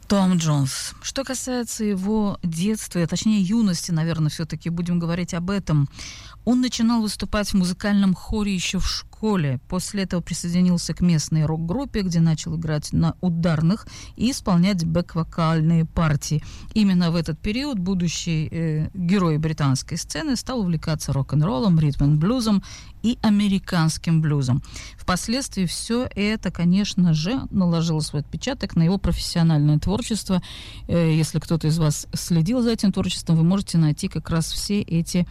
Том Джонс. Что касается его детства, точнее юности, наверное, все-таки будем говорить об этом. Он начинал выступать в музыкальном хоре еще в школе. После этого присоединился к местной рок-группе, где начал играть на ударных и исполнять бэк-вокальные партии. Именно в этот период будущий герой британской сцены стал увлекаться рок-н-роллом, ритм-н-блюзом и американским блюзом. Впоследствии все это, конечно же, наложило свой отпечаток на его профессиональное творчество. Если кто-то из вас следил за этим творчеством, вы можете найти как раз все эти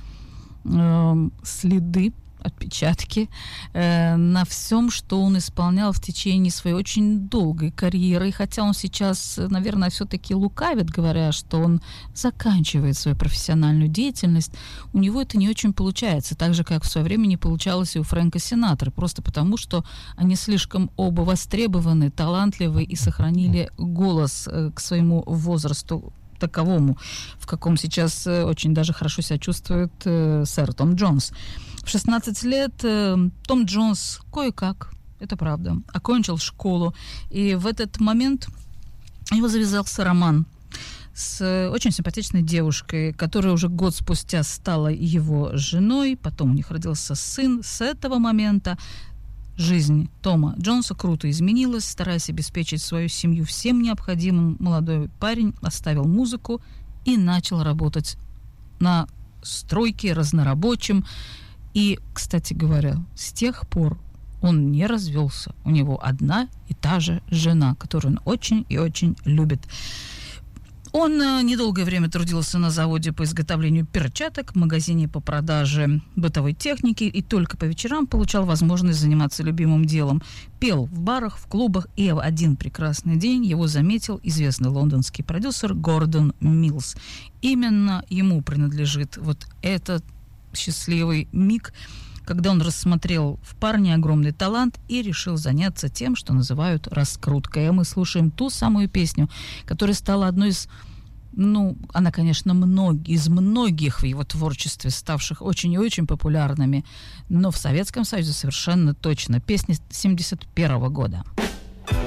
следы, отпечатки на всем, что он исполнял в течение своей очень долгой карьеры. И хотя он сейчас, наверное, все-таки лукавит, говоря, что он заканчивает свою профессиональную деятельность, у него это не очень получается, так же, как в свое время не получалось и у Фрэнка Синатры, просто потому, что они слишком оба востребованы, талантливы и сохранили голос к своему возрасту таковому, в каком сейчас очень даже хорошо себя чувствует сэр Том Джонс. В 16 лет Том Джонс кое-как, это правда, окончил школу, и в этот момент его завязался роман с очень симпатичной девушкой, которая уже год спустя стала его женой, потом у них родился сын. С этого момента жизнь Тома Джонса круто изменилась. Стараясь обеспечить свою семью всем необходимым, молодой парень оставил музыку и начал работать на стройке разнорабочим. И, кстати говоря, с тех пор он не развелся. У него одна и та же жена, которую он очень и очень любит. Он недолгое время трудился на заводе по изготовлению перчаток, в магазине по продаже бытовой техники и только по вечерам получал возможность заниматься любимым делом. Пел в барах, в клубах, и в один прекрасный день его заметил известный лондонский продюсер Гордон Миллс. Именно ему принадлежит вот этот счастливый миг, когда он рассмотрел в парне огромный талант и решил заняться тем, что называют раскруткой. А мы слушаем ту самую песню, которая стала одной из, она, конечно, из многих в его творчестве, ставших очень и очень популярными, но в Советском Союзе совершенно точно. Песня 1971 года.